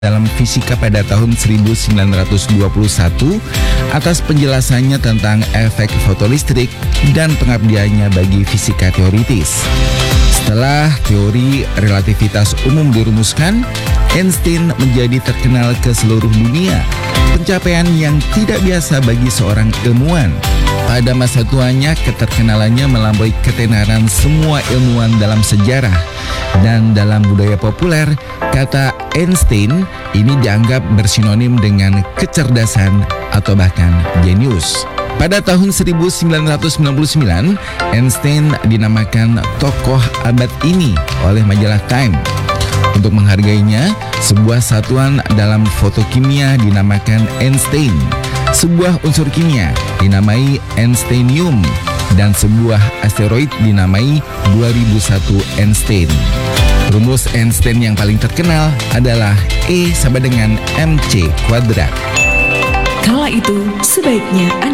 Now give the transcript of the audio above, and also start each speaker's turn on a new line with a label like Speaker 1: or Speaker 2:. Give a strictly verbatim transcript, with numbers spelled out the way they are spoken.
Speaker 1: dalam fisika pada tahun seribu sembilan ratus dua puluh satu atas penjelasannya tentang efek fotolistrik dan pengabdiannya bagi fisika teoritis. Setelah teori relativitas umum dirumuskan, Einstein menjadi terkenal ke seluruh dunia, pencapaian yang tidak biasa bagi seorang ilmuwan. Pada masa tuanya, keterkenalannya melampaui ketenaran semua ilmuwan dalam sejarah. Dan dalam budaya populer, kata Einstein ini dianggap bersinonim dengan kecerdasan atau bahkan jenius. Pada tahun seribu sembilan ratus sembilan puluh sembilan, Einstein dinamakan tokoh abad ini oleh majalah Time. Untuk menghargainya, sebuah satuan dalam fotokimia dinamakan Einstein, sebuah unsur kimia dinamai Einsteinium, dan sebuah asteroid dinamai dua ribu satu Einstein. Rumus Einstein yang paling terkenal adalah E sama dengan M C kuadrat.
Speaker 2: Kala itu, sebaiknya Anda